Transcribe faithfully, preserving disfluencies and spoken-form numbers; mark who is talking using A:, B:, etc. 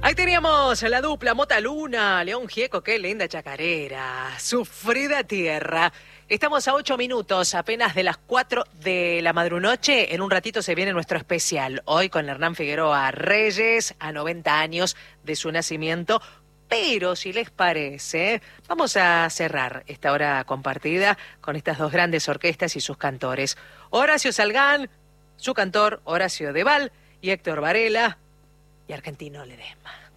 A: Ahí teníamos la dupla Mota Luna, León Gieco, qué linda chacarera, Sufrida Tierra. Estamos a ocho minutos apenas de las cuatro de la madrunoche. En un ratito se viene nuestro especial. Hoy con Hernán Figueroa Reyes, a noventa años de su nacimiento. Pero si les parece, vamos a cerrar esta hora compartida con estas dos grandes orquestas y sus cantores. Horacio Salgán, su cantor Horacio Deval, y Héctor Varela y Argentino Ledesma.